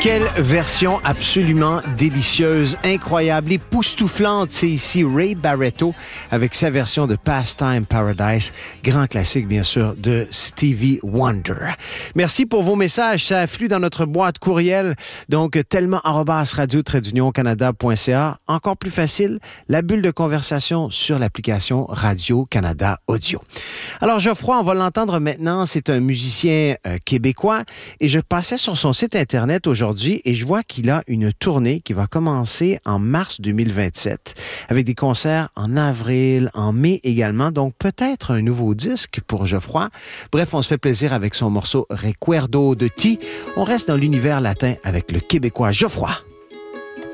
Quelle version absolument délicieuse, incroyable, époustouflante. C'est ici Ray Barretto avec sa version de Pastime Paradise, grand classique bien sûr de Stevie Wonder. Merci pour vos messages, ça afflue dans notre boîte courriel, donc tellement@radio-canada.ca. Encore plus facile, la bulle de conversation sur l'application Radio-Canada Audio. Alors Geoffroy, on va l'entendre maintenant, c'est un musicien québécois et je passais sur son site internet aujourd'hui et je vois qu'il a une tournée qui va commencer en mars 2027 avec des concerts en avril, en mai également. Donc, peut-être un nouveau disque pour Geoffroy. Bref, on se fait plaisir avec son morceau Recuerdo de Ti. On reste dans l'univers latin avec le Québécois Geoffroy.